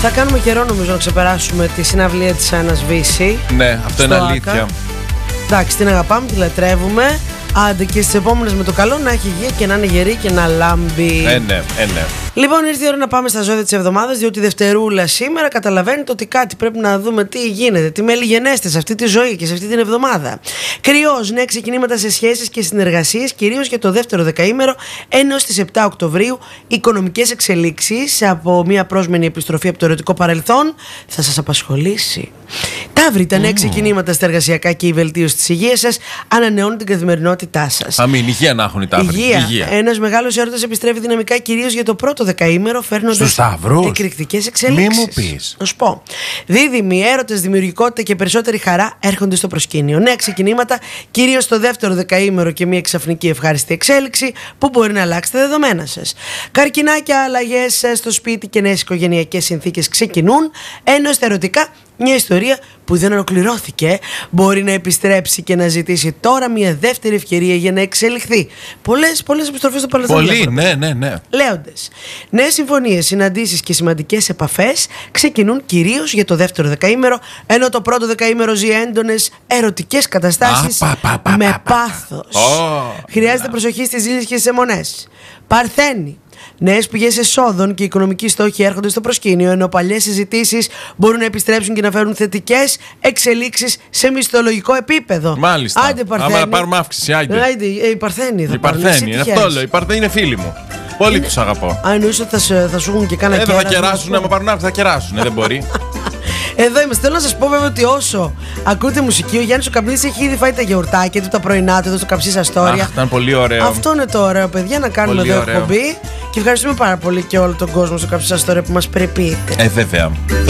Θα κάνουμε καιρό νομίζω να ξεπεράσουμε τη συναυλία της Άννας Βύση. Ναι, αυτό είναι αλήθεια. Εντάξει, την αγαπάμε, τη λατρεύουμε. Άντε και στις επόμενες με το καλό να έχει υγεία και να είναι γερή και να λάμπει. Ναι. Λοιπόν, ήρθε η ώρα να πάμε στα ζώδια της εβδομάδας, διότι Δευτερούλα σήμερα καταλαβαίνετε ότι κάτι πρέπει να δούμε τι γίνεται, τι μελιγενέστε σε αυτή τη ζωή και σε αυτή την εβδομάδα. Κρυός, νέα ξεκινήματα σε σχέσεις και συνεργασίες, κυρίως για το δεύτερο δεκαήμερο έως τις 7 Οκτωβρίου. Οικονομικές εξελίξεις από μια πρόσμενη επιστροφή από το ερωτικό παρελθόν θα σας απασχολήσει. Ταύροι, τα νέα ξεκινήματα στα εργασιακά και η βελτίωση της υγείας σας ανανεώνουν την καθημερινότητά σας. Αμήν, υγεία να έχουν οι Ταύροι. Υγεία. Ένας μεγάλος έρωτας επιστρέφει δυναμικά κυρίως για το πρώτο δεκαήμερο, φέρνοντας εκρηκτικές εξελίξεις. Μη μου πεις. Να σου πω. Δίδυμοι, έρωτες, δημιουργικότητα και περισσότερη χαρά έρχονται στο προσκήνιο. Νέα ξεκινήματα κυρίως στο δεύτερο δεκαήμερο και μια ξαφνική ευχάριστη εξέλιξη που μπορεί να αλλάξει τα δεδομένα σας. Καρκινάκια, αλλαγές στο σπίτι και νέες οικογενειακές συνθήκες ξεκινούν, ενώ στα ερωτικά μια ιστορία που δεν ολοκληρώθηκε μπορεί να επιστρέψει και να ζητήσει τώρα μια δεύτερη ευκαιρία για να εξελιχθεί. Πολλές επιστροφές στο παρελθόν. Πολύ, ναι. Λέοντες, νέες συμφωνίες, συναντήσεις και σημαντικές επαφές ξεκινούν κυρίως για το δεύτερο δεκαήμερο, ενώ το πρώτο δεκαήμερο ζει έντονες ερωτικές καταστάσεις με πάθος. Χρειάζεται προσοχή στις ζήλες και στις αιμονές. Παρθένη, νέες πηγές εσόδων και οικονομικοί στόχοι έρχονται στο προσκήνιο, ενώ παλιές συζητήσεις μπορούν να επιστρέψουν και να φέρουν θετικές εξελίξεις σε μισθολογικό επίπεδο. Μάλιστα. Άντε, Παρθένη. Άμα να πάρουμε αύξηση, άντε. Η Παρθένη θα Η Παρθένη, αυτό λέω. Η Παρθένη είναι φίλη μου. Πολύ τους αγαπώ. Αν εννοήσω ότι θα σου έχουν και κάνα κέρασμα. Εδώ θα κεράσουν, άμα πάρουν αύξηση θα κεράσουν. Δεν μπορεί. Εδώ είμαστε. Θέλω να σας πω βέβαια ότι όσο ακούτε μουσική, ο Γιάννης ο Καπνίδης έχει ήδη φάει τα γιαουρτάκια του, τα πρωινά του εδώ στο Καψί Αστόρια. Ήταν πολύ ωραίο. Αυτό είναι το ωραίο, παιδιά, να κάνουμε πολύ εδώ ωραίο. εκπομπή. Και ευχαριστούμε πάρα πολύ και όλο τον κόσμο στο Καψί Αστόρια που μας περιποιείται. Βέβαια.